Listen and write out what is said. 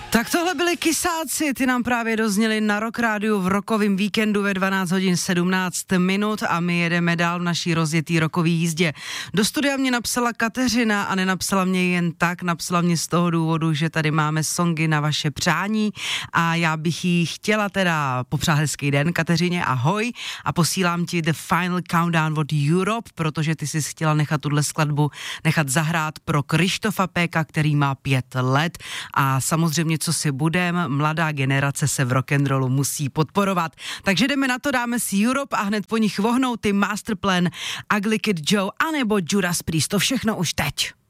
Tak tohle byli Kysáci, ty nám právě dozněli na Rock Rádiu v rokovém víkendu ve 12 hodin 17 minut a my jedeme dál v naší rozjetý rokový jízdě. Do studia mě napsala Kateřina a nenapsala mě jen tak, napsala mě z toho důvodu, že tady máme songy na vaše přání a já bych jí chtěla teda popřát hezký den, Kateřině, ahoj, a posílám ti The Final Countdown od Europe, protože ty jsi chtěla nechat tuhle skladbu nechat zahrát pro Krištofa Péka, který má 5 let a samozřejmě co si budem, mladá generace se v rock'n'rollu musí podporovat. Takže jdeme na to, dáme si Europe a hned po nich vohnou ty Masterplan, Ugly Kid Joe anebo Judas Priest, to všechno už teď.